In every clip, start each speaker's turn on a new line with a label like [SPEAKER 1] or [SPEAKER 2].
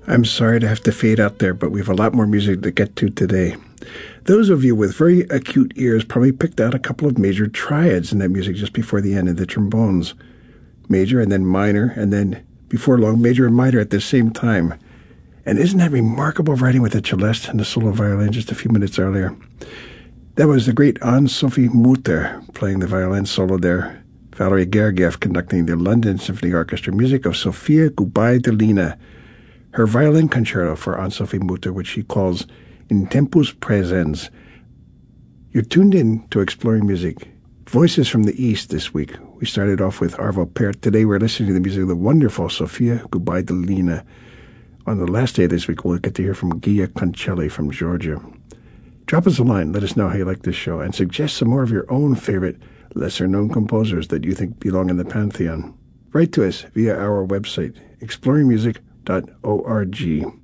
[SPEAKER 1] I'm sorry to have to fade out there, but we have a lot more music to get to today. Those of you with very acute ears probably picked out a couple of major triads in that music just before the end of the trombones. Major and then minor, and then before long, major and minor at the same time. And isn't that remarkable writing with the celeste and the solo violin just a few minutes earlier? That was the great Anne-Sophie Mutter playing the violin solo there. Valery Gergiev conducting the London Symphony Orchestra music of Sofia Gubaidulina, her violin concerto for Anne-Sophie Mutter, which she calls In Tempus Praesens. You're tuned in to Exploring Music. Voices from the East this week. We started off with Arvo Pärt. Today we're listening to the music of the wonderful Sofia Gubaidulina. On the last day of this week, we'll get to hear from Gia Concelli from Georgia. Drop us a line. Let us know how you like this show and suggest some more of your own favorite lesser-known composers that you think belong in the pantheon. Write to us via our website, exploringmusic.org.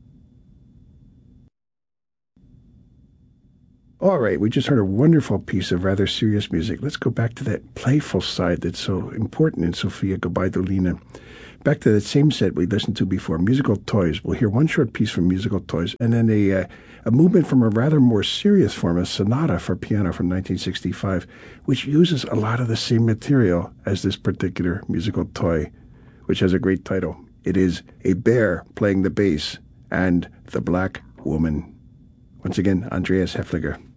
[SPEAKER 1] All right, we just heard a wonderful piece of rather serious music. Let's go back to that playful side that's so important in Sofia Gubaidulina. Back to that same set we listened to before, Musical Toys. We'll hear one short piece from Musical Toys, and then a movement from a rather more serious form, a sonata for piano from 1965, which uses a lot of the same material as this particular musical toy, which has a great title. It is A Bear Playing the Bass and the Black Woman. Once again, Andreas Häfliger.